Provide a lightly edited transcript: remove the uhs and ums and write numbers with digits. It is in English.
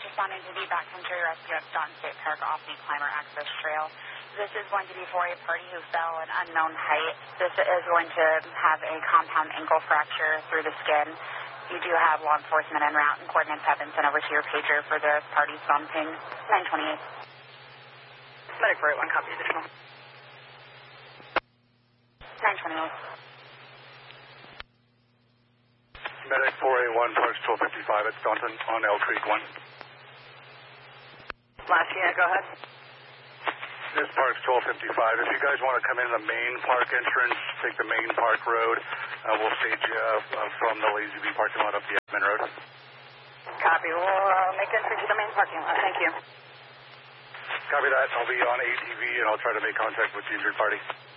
responding to the backcountry rescue at Staunton State Park off the Climber Access Trail. This is going to be for a party who fell an unknown height. This is going to have a compound ankle fracture through the skin. You do have law enforcement en route, and coordinates have been sent over to your pager for the party's phone ping. 928. Medic 481, copy additional. 928. Medic 481, Parks 1255 at Staunton on Elk Creek 1. Last unit, go ahead. This Parks 1255. If you guys want to come in the main park entrance, take the main park road. We'll stage you from the Lazy Bee parking lot up the admin road. Copy. We'll make entry to the main parking lot. Thank you. Copy that. I'll be on ATV and I'll try to make contact with the injured party.